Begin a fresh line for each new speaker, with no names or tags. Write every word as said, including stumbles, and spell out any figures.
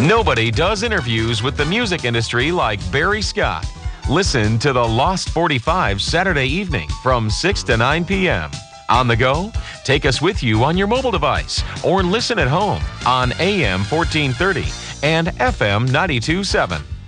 Nobody does interviews with the music industry like Barry Scott. Listen to the Lost forty-five Saturday evening from six to nine p.m. On the go? Take us with you on your mobile device or listen at home on A M fourteen thirty and F M ninety-two point seven.